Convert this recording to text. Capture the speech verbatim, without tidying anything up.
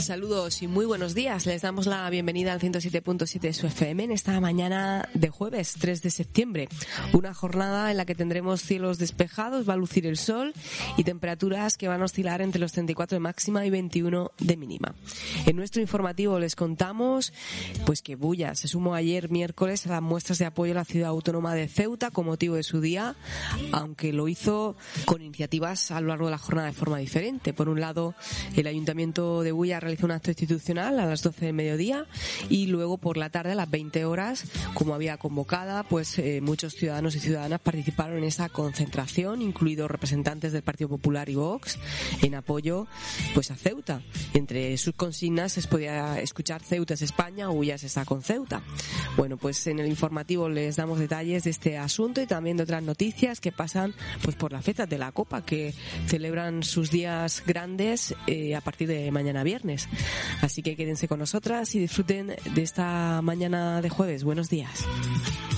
Saludos y muy buenos días. Les damos la bienvenida al ciento siete punto siete de su F M en esta mañana de jueves tres de septiembre. Una jornada en la que tendremos cielos despejados, va a lucir el sol y temperaturas que van a oscilar entre los treinta y cuatro de máxima y veintiuno de mínima. En nuestro informativo les contamos pues que Bulla se sumó ayer miércoles a las muestras de apoyo a la ciudad autónoma de Ceuta con motivo de su día, aunque lo hizo con iniciativas a lo largo de la jornada de forma diferente. Por un lado, el Ayuntamiento de Bulla realizó un acto institucional a las doce del mediodía y luego por la tarde a las veinte horas, como había convocada, pues eh, muchos ciudadanos y ciudadanas participaron en esa concentración, incluidos representantes del Partido Popular y Vox, en apoyo pues a Ceuta. Entre sus consignas se podía escuchar Ceuta es España o Bulla se está con Ceuta. Bueno, pues en el informativo les damos detalles de este asunto y también de otras noticias que pasan pues por las fiestas de la Copa, que celebran sus días grandes eh, a partir de mañana viernes. Así que quédense con nosotras y disfruten de esta mañana de jueves. Buenos días.